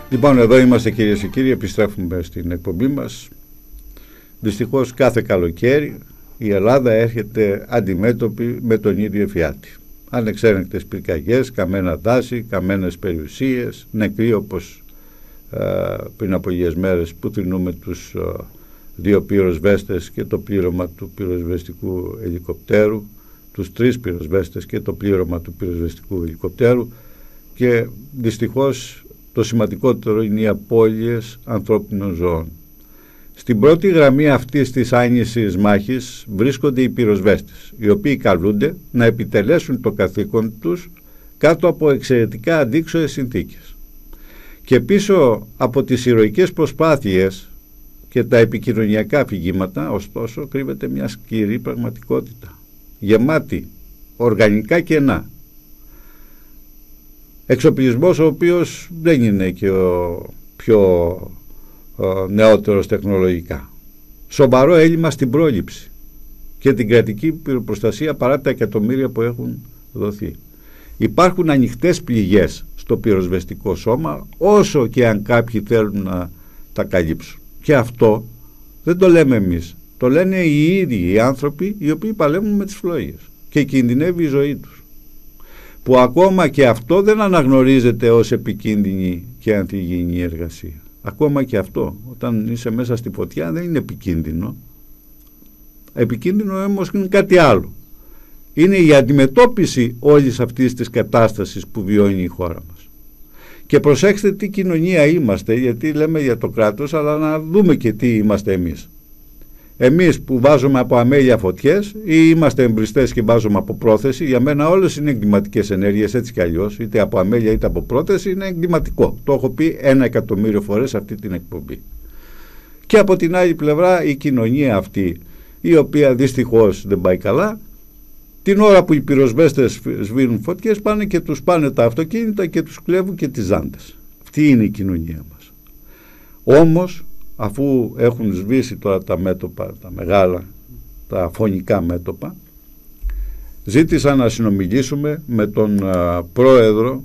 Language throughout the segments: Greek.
Λοιπόν, εδώ είμαστε κυρίες και κύριοι, επιστρέφουμε στην εκπομπή μας. Δυστυχώς κάθε καλοκαίρι η Ελλάδα έρχεται αντιμέτωπη με τον ίδιο εφιάλτη. Ανεξέλεγκτες πυρκαγιές, καμένα δάση, καμένες περιουσίες, νεκροί όπως πριν από λίγες μέρες που θρηνούμε τους δύο πυροσβέστες και το πλήρωμα του πυροσβεστικού ελικοπτέρου, τους 3 πυροσβέστες και το πλήρωμα του πυροσβεστικού ελικοπτέρου, και δυστυχώς το σημαντικότερο είναι οι απώλειες ανθρώπινων ζώων. Στην πρώτη γραμμή αυτής της άνησης μάχης βρίσκονται οι πυροσβέστες, οι οποίοι καλούνται να επιτελέσουν το καθήκον τους κάτω από εξαιρετικά αντίξωες συνθήκες. Και πίσω από τις ηρωικές προσπάθειες και τα επικοινωνιακά αφηγήματα, ωστόσο, κρύβεται μια σκληρή πραγματικότητα, γεμάτη οργανικά κενά. Εξοπλισμός ο οποίος δεν είναι και ο πιο νεότερος τεχνολογικά. Σοβαρό έλλειμμα στην πρόληψη και την κρατική πυροπροστασία παρά τα εκατομμύρια που έχουν δοθεί. Υπάρχουν ανοιχτές πληγές στο πυροσβεστικό σώμα, όσο και αν κάποιοι θέλουν να τα καλύψουν. Και αυτό δεν το λέμε εμείς, το λένε οι ίδιοι οι άνθρωποι οι οποίοι παλεύουν με τις φλόγες και κινδυνεύει η ζωή τους, που ακόμα και αυτό δεν αναγνωρίζεται ως επικίνδυνη και ανθυγιεινή εργασία. Ακόμα και αυτό, όταν είσαι μέσα στη φωτιά, δεν είναι επικίνδυνο. Επικίνδυνο όμως είναι κάτι άλλο. Είναι η αντιμετώπιση όλης αυτής της κατάστασης που βιώνει η χώρα μας. Και προσέξτε τι κοινωνία είμαστε, γιατί λέμε για το κράτος, αλλά να δούμε και τι είμαστε εμείς. Εμείς που βάζουμε από αμέλεια φωτιές ή είμαστε εμπριστές και βάζουμε από πρόθεση, για μένα όλες είναι εγκληματικές ενέργειες, έτσι κι αλλιώς, είτε από αμέλεια είτε από πρόθεση, είναι εγκληματικό. Το έχω πει 1.000.000 φορές αυτή την εκπομπή. Και από την άλλη πλευρά η κοινωνία αυτή, η οποία δυστυχώς δεν πάει καλά, την ώρα που οι πυροσβέστες σβήνουν φωτιές πάνε και τους πάνε τα αυτοκίνητα και τους κλέβουν και τις ζάντες. Αυτή είναι η κοινωνία μας. Όμως, αφού έχουν σβήσει τώρα τα μέτωπα, τα μεγάλα, τα φωνικά μέτωπα, ζήτησα να συνομιλήσουμε με τον πρόεδρο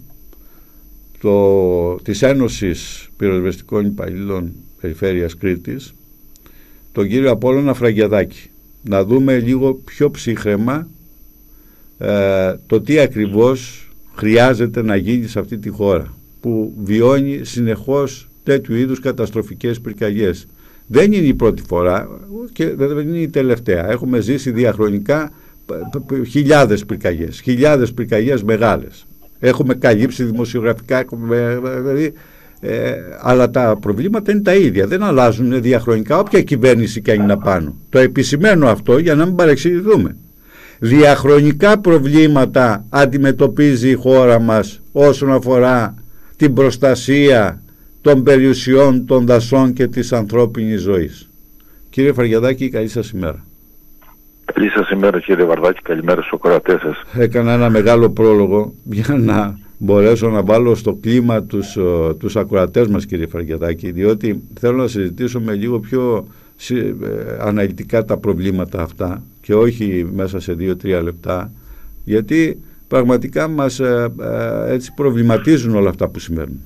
της Ένωσης Πυροσβεστικών Υπαλλήλων Περιφέρειας Κρήτης, τον κύριο Απόλλωνα Φραγκιαδάκη, να δούμε λίγο πιο ψύχραιμα το τι ακριβώς χρειάζεται να γίνει σε αυτή τη χώρα που βιώνει συνεχώς τέτοιου είδους καταστροφικές πυρκαγιές. Δεν είναι η πρώτη φορά και δεν είναι η τελευταία. Έχουμε ζήσει διαχρονικά χιλιάδες πυρκαγιές μεγάλες. Έχουμε καλύψει δημοσιογραφικά, δηλαδή, αλλά τα προβλήματα είναι τα ίδια. Δεν αλλάζουν διαχρονικά, όποια κυβέρνηση και αν είναι απάνω. Το επισημαίνω αυτό για να μην παρεξηγηθούμε. Διαχρονικά προβλήματα αντιμετωπίζει η χώρα μας όσον αφορά την προστασία των περιουσιών, των δασών και της ανθρώπινης ζωής. Κύριε Φραγκιαδάκη, καλή σας ημέρα. Καλή σας ημέρα, κύριε Βαρδάκη, καλημέρα στους ακροατές σας. Έκανα ένα μεγάλο πρόλογο για να μπορέσω να βάλω στο κλίμα τους ακροατές μας, κύριε Φραγκιαδάκη, διότι θέλω να συζητήσουμε λίγο πιο αναλυτικά τα προβλήματα αυτά και όχι μέσα σε 2-3 λεπτά, γιατί πραγματικά μας έτσι προβληματίζουν όλα αυτά που σημαίνουν.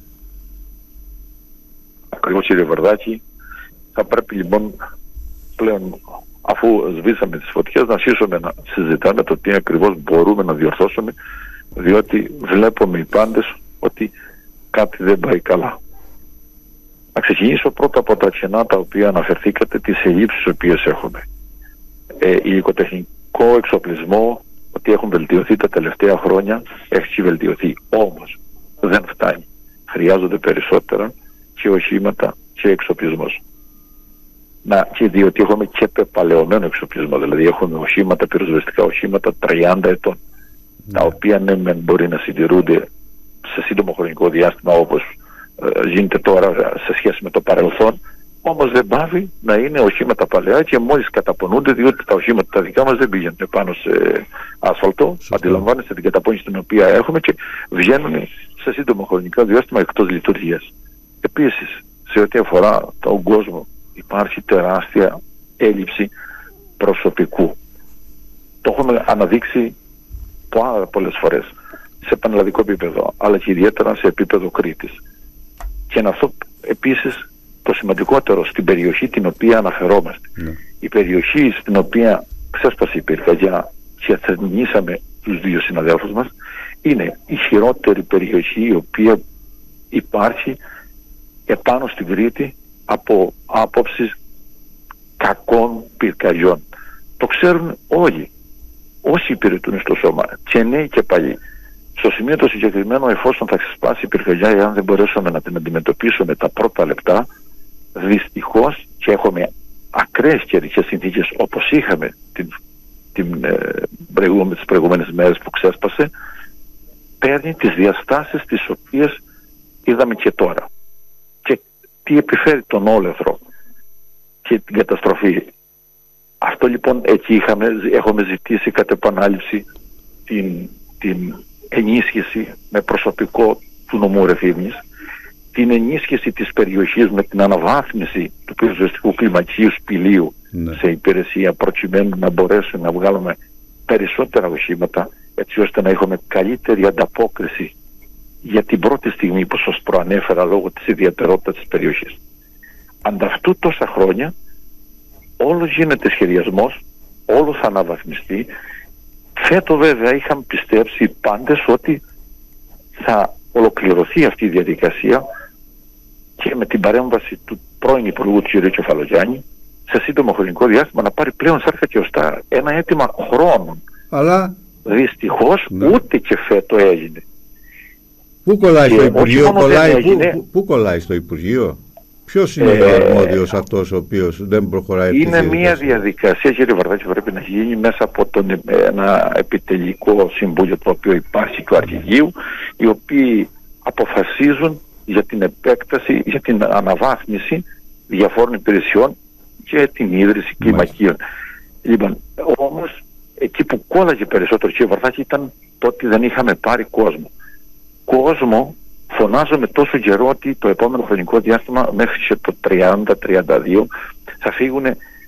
Ακριβώς, κύριε Βαρδάκη, θα πρέπει λοιπόν πλέον, αφού σβήσαμε τις φωτιές, να αρχίσουμε να συζητάμε το τι ακριβώς μπορούμε να διορθώσουμε, διότι βλέπουμε οι πάντες ότι κάτι δεν πάει καλά. Να ξεκινήσω πρώτα από τα κενά τα οποία αναφερθήκατε, τις ελλείψεις τις οποίες έχουμε. Υλικοτεχνικό εξοπλισμό, ότι έχουν βελτιωθεί τα τελευταία χρόνια, έχει βελτιωθεί. Όμως δεν φτάνει. Χρειάζονται περισσότερα και οχήματα και εξοπλισμός. Και διότι έχουμε και πεπαλαιωμένο εξοπλισμό, δηλαδή έχουμε οχήματα, πυροσβεστικά οχήματα 30 ετών, τα οποία ναι, μπορεί να συντηρούνται σε σύντομο χρονικό διάστημα όπως γίνεται τώρα σε σχέση με το παρελθόν, όμως δεν πάβει να είναι οχήματα παλαιά και μόλις καταπονούνται, διότι τα οχήματα τα δικά μας δεν πήγαιναν πάνω σε ασφαλτό, αντιλαμβάνεστε την καταπώνηση την οποία έχουμε και βγαίνουν σε σύντομο χρονικό διάστημα εκτός λειτουργίας. Επίσης, σε ό,τι αφορά τον κόσμο, υπάρχει τεράστια έλλειψη προσωπικού. Το έχουμε αναδείξει πάρα πολλές φορές σε πανελλαδικό επίπεδο, αλλά και ιδιαίτερα σε επίπεδο Κρήτης. Και αυτό επίσης το σημαντικότερο στην περιοχή την οποία αναφερόμαστε. Η περιοχή στην οποία ξέσπασε η πυρκαγιά και ασθενήσαμε τους δύο συναδέλφους μας είναι η χειρότερη περιοχή η οποία υπάρχει επάνω στην Κρήτη από άποψης κακών πυρκαγιών. Το ξέρουν όλοι όσοι υπηρετούν στο σώμα, και νέοι και παλιοί. Στο σημείο το συγκεκριμένο, εφόσον θα ξεσπάσει η πυρκαγιά, εάν δεν μπορέσουμε να την αντιμετωπίσουμε τα πρώτα λεπτά, δυστυχώς, και έχουμε ακραίες καιρικές συνθήκες όπως είχαμε τις προηγούμενες μέρες που ξέσπασε, παίρνει τις διαστάσεις τις οποίες είδαμε και τώρα. Και τι επιφέρει τον όλεθρο και την καταστροφή. Αυτό λοιπόν εκεί έχουμε ζητήσει κατ' επανάληψη την ενίσχυση με προσωπικό του νομού Ρεθύμνης, την ενίσχυση της περιοχής με την αναβάθμιση του πυροσβεστικού κλιμακίου σπηλίου σε υπηρεσία, προκειμένου να μπορέσουμε να βγάλουμε περισσότερα οχήματα, έτσι ώστε να έχουμε καλύτερη ανταπόκριση για την πρώτη στιγμή που σας προανέφερα λόγω της ιδιαιτερότητας της περιοχής. Ανταυτού τόσα χρόνια όλο γίνεται σχεδιασμός, όλο θα αναβαθμιστεί. Φέτο βέβαια είχαμε πιστέψει οι πάντες ότι θα ολοκληρωθεί αυτή η διαδικασία και με την παρέμβαση του πρώην Υπουργού του κ. Κεφαλογιάννη σε σύντομο χρονικό διάστημα να πάρει πλέον σάρκα και οστά. Ένα αίτημα χρόνων. Αλλά δυστυχώς ούτε και φέτο έγινε. Πού κολλάει στο Υπουργείο? Πού κολλάει στο Υπουργείο? Ποιος είναι ο αρμόδιος αυτός ο οποίος δεν προχωράει? Είναι μια διαδικασία, κύριε Βαρδάκη, που πρέπει να γίνει μέσα από ένα επιτελικό συμβούλιο το οποίο υπάρχει του Αρχηγείου, οι οποίοι αποφασίζουν για την επέκταση, για την αναβάθμιση διαφόρων υπηρεσιών και την ίδρυση κλιμακίων. Λοιπόν, όμως εκεί που κόλλαγε περισσότερο, κύριε Βαρδάκη, ήταν το ότι δεν είχαμε πάρει κόσμο. Φωνάζομαι τόσο καιρό ότι το επόμενο χρονικό διάστημα μέχρι και το 30-32 θα φύγουν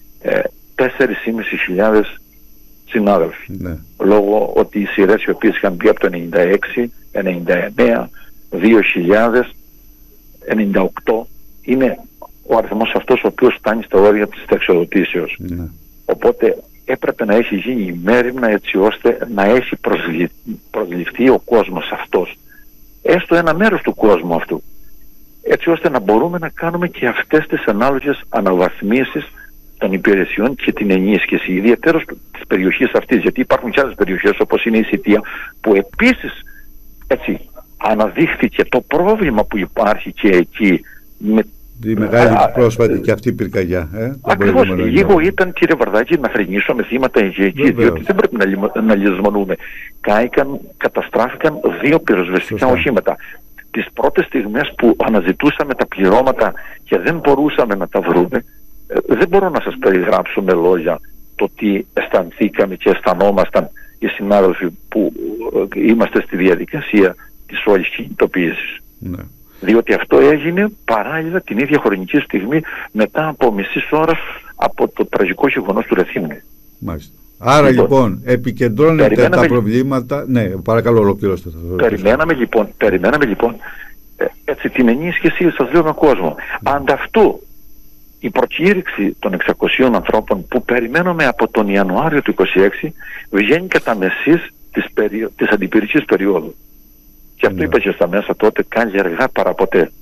4.500 συνάδελφοι. Λόγω ότι οι σειρές οι οποίες είχαν μπει από το 96, 99, 2000, 98 είναι ο αριθμός αυτός ο οποίος φτάνει στα όρια της ταξιοδοτήσεως. Οπότε έπρεπε να έχει γίνει η μέριμνα έτσι ώστε να έχει προσληφθεί ο κόσμος αυτός. Έστω ένα μέρος του κόσμου αυτού, έτσι ώστε να μπορούμε να κάνουμε και αυτές τις ανάλογες αναβαθμίσεις των υπηρεσιών και την ενίσχυση, ιδιαίτερα της περιοχής αυτής, γιατί υπάρχουν και άλλες περιοχές όπως είναι η Σιτία, που επίσης έτσι αναδείχθηκε το πρόβλημα που υπάρχει και εκεί με τη μεγάλη πρόσφατη και αυτή η πυρκαγιά. Ακριβώς. Λίγο ήταν, κύριε Βαρδάκη, να θρηνήσουμε θύματα εκεί, διότι δεν πρέπει να λησμονούμε. Καταστράφηκαν 2 πυροσβεστικά οχήματα. Τις πρώτες στιγμές που αναζητούσαμε τα πληρώματα και δεν μπορούσαμε να τα βρούμε, δεν μπορώ να σας περιγράψω με λόγια το τι αισθανθήκαμε και αισθανόμασταν οι συνάδελφοι που είμαστε στη διαδικασία της όλης κινητοποίησης. Διότι αυτό έγινε παράλληλα την ίδια χρονική στιγμή μετά από μισή ώρα από το τραγικό γεγονός του Ρεθύμνου. Μάλιστα. Άρα λοιπόν επικεντρώνεται τα προβλήματα. Ναι, παρακαλώ, ολοκληρώστε. Περιμέναμε λοιπόν έτσι την ενίσχυση, σας λέω, με κόσμο. Ανταυτού η προκήρυξη των 600 ανθρώπων που περιμένουμε από τον Ιανουάριο του 26 βγαίνει κατά μεσής της αντιπυρικής περίοδου. Και αυτό είπα και στα μέσα τότε, κάνει αργά παρά ποτέ.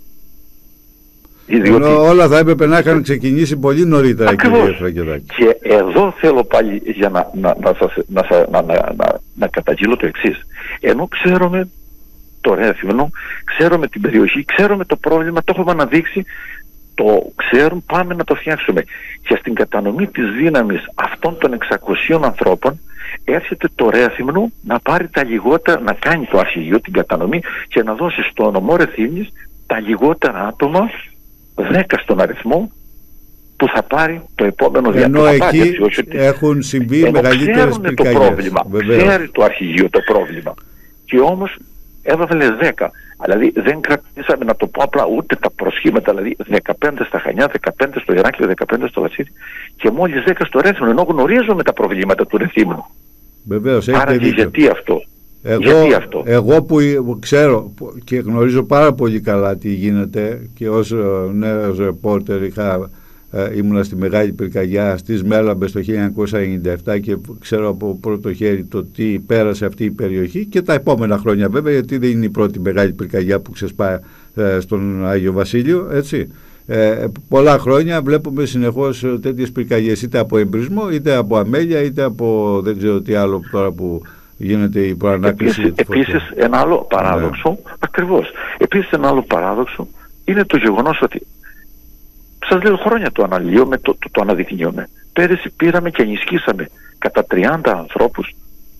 Ενώ όλα θα έπρεπε να είχαν ξεκινήσει πολύ νωρίτερα, κύριε Φραγκεδάκη. Και εδώ θέλω πάλι για να καταγγείλω το εξής. Ενώ ξέρουμε το Ρέθυμνο, ξέρουμε την περιοχή, ξέρουμε το πρόβλημα, το έχουμε αναδείξει, το ξέρουμε, πάμε να το φτιάξουμε. Και στην κατανομή της δύναμης αυτών των 600 ανθρώπων έρχεται το Ρέθυμνο να πάρει τα λιγότερα, να κάνει το αρχηγείο την κατανομή και να δώσει στο νομό Ρεθύμνης τα λιγότερα άτομα, 10 στον αριθμό, που θα πάρει το επόμενο διάστημα. Ενώ εκεί έχουν συμβεί μεγαλύτερες πυρκαγιές. Ξέρει το αρχηγείο το πρόβλημα. Και όμως έβαλε 10. Δηλαδή δεν κρατήσαμε, να το πω απλά, ούτε τα προσχήματα, δηλαδή 15 στα Χανιά, 15 στο Ηράκλειο, 15 στο Βασίλη και μόλις 10 στο Ρέθυμνο, ενώ γνωρίζουμε τα προβλήματα του Ρεθύμνου. Βεβαίως, άρα και γιατί αυτό. Γιατί αυτό? Εγώ που ξέρω και γνωρίζω πάρα πολύ καλά τι γίνεται και ως νέος ρεπόρτερ ήμουνα στη Μεγάλη Πυρκαγιά στις Μέλαμπες το 1997 και ξέρω από πρώτο χέρι το τι πέρασε αυτή η περιοχή και τα επόμενα χρόνια βέβαια, γιατί δεν είναι η πρώτη Μεγάλη Πυρκαγιά που ξεσπάει στον Άγιο Βασίλειο, έτσι. Πολλά χρόνια βλέπουμε συνεχώς τέτοιες πυρκαγιές, είτε από εμπρισμό είτε από αμέλεια είτε από δεν ξέρω τι άλλο τώρα που γίνεται η προανάκληση. Επίσης ένα άλλο παράδοξο, ακριβώς, επίσης ένα άλλο παράδοξο είναι το γεγονός ότι σας λέω χρόνια το αναλύομαι, το αναδεικνύομαι. Πέρυσι πήραμε και ενισχύσαμε κατά 30 ανθρώπους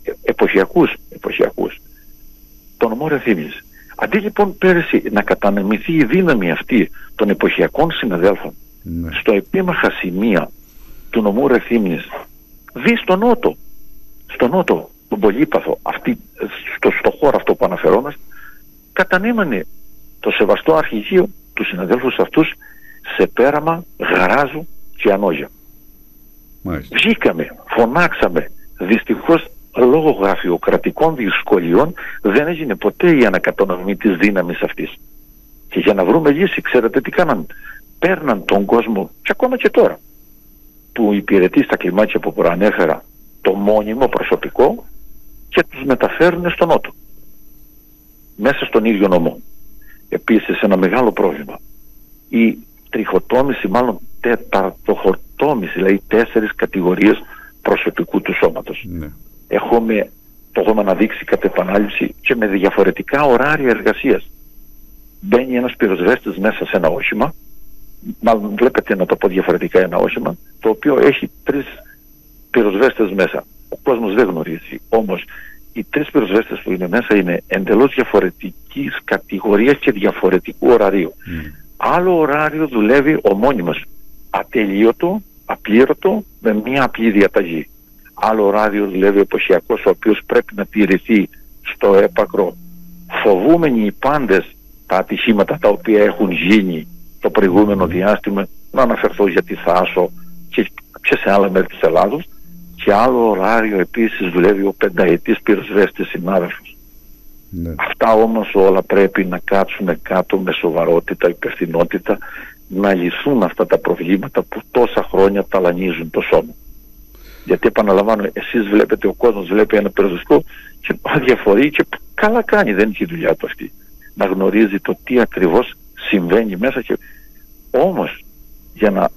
εποχιακούς τον νομό Ρεθύμνης. Αντί λοιπόν πέρυσι να κατανεμηθεί η δύναμη αυτή των εποχιακών συναδέλφων στο επίμαχα σημεία του νομού Ρεθύμνης, δει στο νότο, τον Πολύπαθο, στο χώρο αυτό που αναφερόμαστε, κατανέμανε το σεβαστό αρχηγείο του συναδέλφους αυτούς σε Πέραμα, Γαράζου και Ανόγια. Βγήκαμε, φωνάξαμε. Δυστυχώς λόγω γραφειοκρατικών δυσκολιών δεν έγινε ποτέ η ανακατανομή της δύναμης αυτής. Και για να βρούμε λύση, ξέρετε τι κάναν? Παίρναν τον κόσμο, και ακόμα και τώρα, που υπηρετεί στα κλιμάκια που προανέφερα, το μόνιμο προσωπικό, και τους μεταφέρουν στο νότο. Μέσα στον ίδιο νομό. Επίσης ένα μεγάλο πρόβλημα. Η τριχοτόμηση, μάλλον τεταρτοχορτόμηση, δηλαδή 4 κατηγορίες προσωπικού του σώματος. Το έχουμε αναδείξει κατ' επανάληψη και με διαφορετικά ωράρια εργασίας. Μπαίνει ένας πυροσβέστης μέσα σε ένα όχημα, μάλλον βλέπετε να το πω διαφορετικά, ένα όχημα το οποίο έχει 3 πυροσβέστες μέσα. Ο κόσμος δεν γνωρίζει, όμως οι 3 πυροσβέστες που είναι μέσα είναι εντελώς διαφορετικής κατηγορίας και διαφορετικού ωραρίου. Άλλο ωράριο δουλεύει ο μόνιμος, ατελείωτο, απλήρωτο, με μία απλή διαταγή. Άλλο ωράριο δουλεύει ο εποχιακός, ο οποίος πρέπει να τηρηθεί στο έπακρο. Φοβούμενοι οι πάντες τα ατυχήματα τα οποία έχουν γίνει το προηγούμενο διάστημα, να αναφερθώ για τη Θάσο και σε άλλα μέρη της Ελλάδος, και άλλο ωράριο επίσης δουλεύει ο 5ετής πυροσβέστης συνάδελφος. Αυτά όμως όλα πρέπει να κάτσουν κάτω με σοβαρότητα, υπευθυνότητα, να λυθούν αυτά τα προβλήματα που τόσα χρόνια ταλανίζουν το σώμα. Γιατί επαναλαμβάνω, εσείς βλέπετε, ο κόσμος βλέπει ένα πυροσβεστικό και αδιαφορεί και καλά κάνει, δεν έχει δουλειά του αυτή. Να γνωρίζει το τι ακριβώς συμβαίνει μέσα. Όμως για να